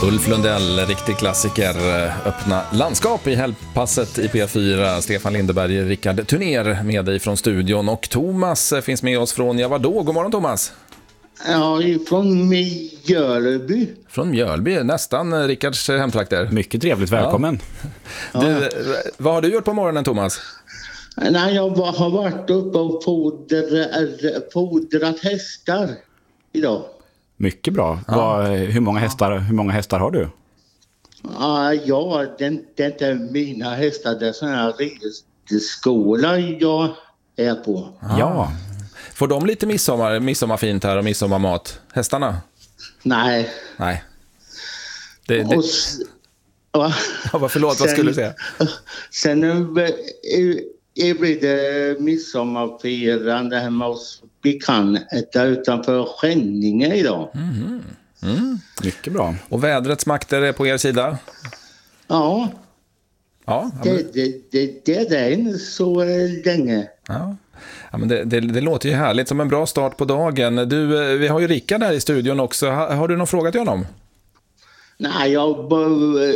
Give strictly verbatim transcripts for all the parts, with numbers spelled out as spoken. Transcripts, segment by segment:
Ulf Lundell, riktig klassiker, öppna landskap i helgpasset i P fyra. Stefan Lindeberg, Rickard Tunér med dig från studion och Thomas finns med oss från, ja vadå? God morgon Thomas. Ja, från Mjölby. Från Mjölby, nästan Rickards hemtrakter. Mycket trevligt, välkommen. Ja. Du, vad har du gjort på morgonen Thomas? Nej, jag har varit uppe och fodrat, fodrat hästar idag. Mycket bra. Ja. Vad, hur, många hästar, hur många hästar har du? Ah, ja, det, det är inte mina hästar. Det är sådana här ridskola jag är på. Ah. Ja. Får de lite midsommar, midsommarfint här och midsommarmat? Hästarna? Nej. Nej. Det, det... Och, ja. Ja, förlåt, vad skulle du säga? Sen är blir det midsommarfirande hemma hos bekanta utanför Skänninge idag. Mm. Mm. Mycket bra. Och vädrets makter är på er sida? Ja. Ja, men... det, det, det, det är den så länge. Ja. Ja, men det, det, det låter ju härligt, som en bra start på dagen. Du, vi har ju Rickard här i studion också. Har, har du någon fråga till honom? Nej, jag bara,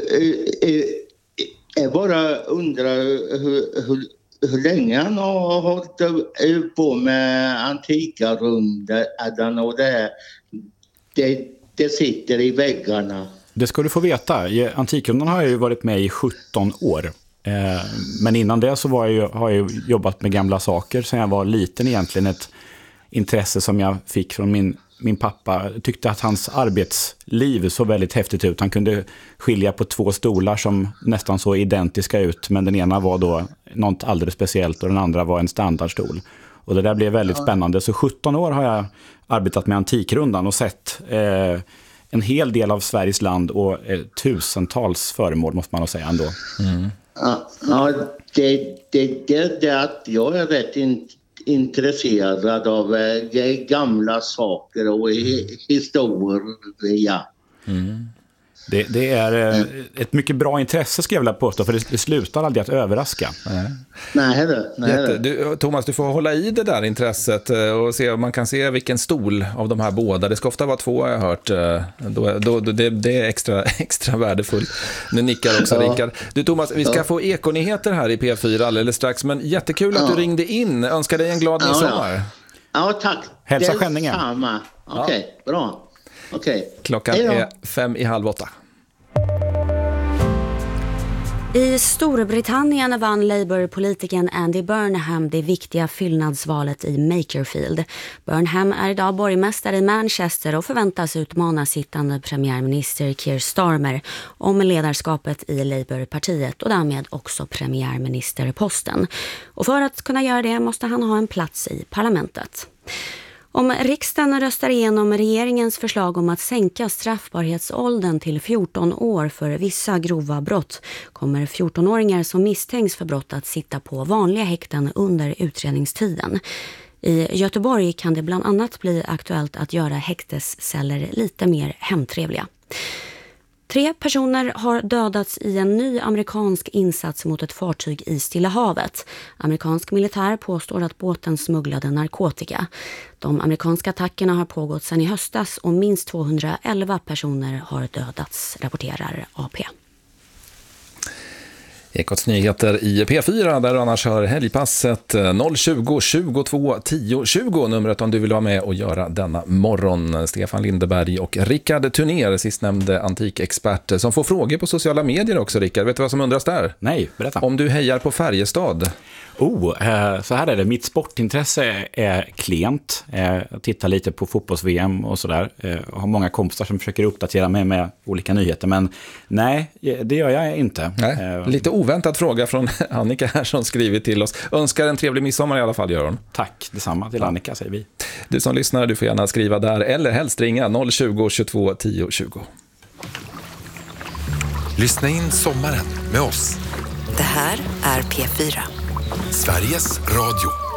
jag bara undrar hur, hur, hur länge han har hållit på med antika rundan och det, det, det sitter i väggarna. Det ska du få veta. I Antikrundan har jag ju varit med i sjutton år. Men innan det så var jag ju, har jag jobbat med gamla saker sedan jag var liten, egentligen ett intresse som jag fick från min, min pappa. Jag tyckte att hans arbetsliv så väldigt häftigt ut. Han kunde skilja på två stolar som nästan så identiska ut, men den ena var då något alldeles speciellt och den andra var en standardstol. Och det där blev väldigt spännande. Så sjutton år har jag arbetat med Antikrundan och sett eh, en hel del av Sveriges land och eh, tusentals föremål måste man nog säga ändå. Mm. Ja, det, det, det, det att jag är rätt in, intresserad av eh, gamla saker och historia. Mm. Det, det är eh, ett mycket bra intresse ska jag vilja påstå, för det, det slutar aldrig att överraska. Nej, nej, det, nej Jätte, du, Thomas, du får hålla i det där intresset och se om man kan se vilken stol av de här båda. Det ska ofta vara två, har jag hört. Då, då, det, det är extra, extra värdefullt. Nu nickar också ja. Rickard. Du Thomas, vi ska ja. få ekonyheter här i P fyra alldeles strax, men jättekul att ja. du ringde in. Önskar dig en glad midsommar. Ja, ja. ja tack. Hälsa Skänninge. Okej, okay, ja. bra. Okay. Klockan är fem i halv åtta. I Storbritannien vann Labour-politikern Andy Burnham det viktiga fyllnadsvalet i Makerfield. Burnham är idag borgmästare i Manchester och förväntas utmana sittande premiärminister Keir Starmer om ledarskapet i Labour-partiet och därmed också premiärministerposten. Och för att kunna göra det måste han ha en plats i parlamentet. Om riksdagen röstar igenom regeringens förslag om att sänka straffbarhetsåldern till fjorton år för vissa grova brott kommer fjortonåringar som misstänks för brott att sitta på vanliga häkten under utredningstiden. I Göteborg kan det bland annat bli aktuellt att göra häktesceller lite mer hemtrevliga. Tre personer har dödats i en ny amerikansk insats mot ett fartyg i Stilla havet. Amerikansk militär påstår att båten smugglade narkotika. De amerikanska attackerna har pågått sedan i höstas och minst tvåhundraelva personer har dödats, rapporterar A P. Ekots nyheter i P fyra där du annars hör helgpasset noll tjugo tjugotvå tio tjugo, numret om du vill vara med och göra denna morgon. Stefan Lindeberg och Rickard Tunér, sistnämnde antikexpert, som får frågor på sociala medier också. Rickard, vet du vad som undras där? Nej, berätta. Om du hejar på Färjestad. Oh, så här är det. Mitt sportintresse är klent. Jag tittar lite på fotbolls-V M och sådär. Jag har många kompisar som försöker uppdatera mig med olika nyheter. Men nej, det gör jag inte. Nej, lite oväntad fråga från Annika här som skrivit till oss. Önskar en trevlig midsommar i alla fall, gör hon. Tack, detsamma till Annika säger vi. Du som lyssnar, du får gärna skriva där eller helst ringa noll tjugo tjugotvå tio tjugo. Lyssna in sommaren med oss. Det här är P fyra. Sveriges Radio.